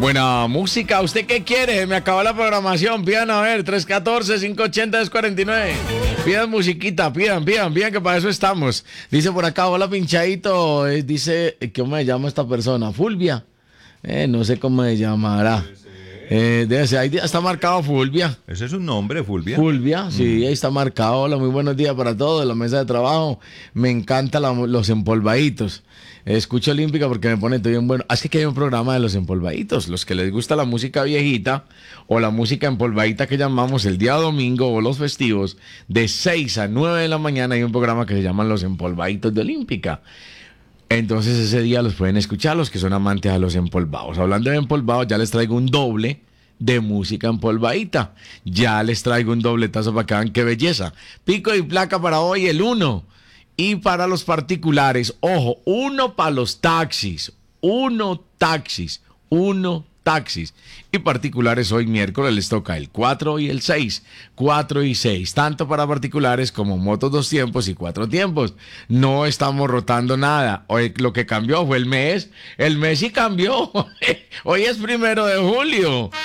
Buena música, ¿usted qué quiere? Me acabó la programación, pidan a ver, 314-580-249. Pidan musiquita, pidan, que para eso estamos. Dice por acá, hola pinchadito, dice, ¿cómo se llama esta persona? Fulvia, no sé cómo se llamará. Debe ser, ahí está marcado Fulvia. ¿Ese es un nombre, Fulvia? Fulvia, sí, ahí está marcado. Hola, muy buenos días para todos, la mesa de trabajo. Me encantan los empolvaditos. Escucho Olímpica porque me pone todo bien bueno. Así que hay un programa de los empolvaditos. Los que les gusta la música viejita o la música empolvadita que llamamos el día domingo o los festivos, de 6 a 9 de la mañana hay un programa que se llama Los Empolvaditos de Olímpica. Entonces ese día los pueden escuchar los que son amantes a los empolvados. Hablando de empolvados, ya les traigo un doble de música empolvadita. Ya les traigo un dobletazo para que vean qué belleza. Pico y placa para hoy el 1. Y para los particulares, ojo, 1 para los taxis. 1 taxis. Y particulares hoy miércoles les toca el 4 y el 6. 4 y 6. Tanto para particulares como motos 2 tiempos y 4 tiempos. No estamos rotando nada. Hoy lo que cambió fue el mes. El mes sí cambió. Hoy es 1 de julio.